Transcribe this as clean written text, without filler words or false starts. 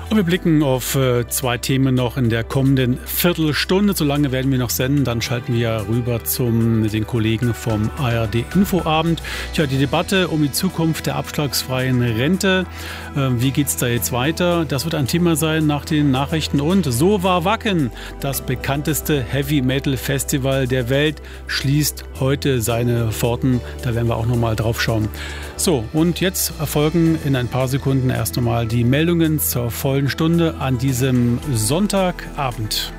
Und wir blicken auf zwei Themen noch in der kommenden Viertelstunde. So lange werden wir noch senden. Dann schalten wir rüber zu den Kollegen vom ARD Infoabend. Ja, die Debatte um die Zukunft der abschlagsfreien Rente. Wie geht's da jetzt weiter? Das wird ein Thema sein nach den Nachrichten. Und so war Wacken, das bekannteste Heavy-Metal-Festival der Welt, schließt heute seine Pforten. Da werden wir auch nochmal drauf schauen. So, und jetzt erfolgen in ein paar Sekunden erst nochmal die Meldungen zur vollen Stunde an diesem Sonntagabend.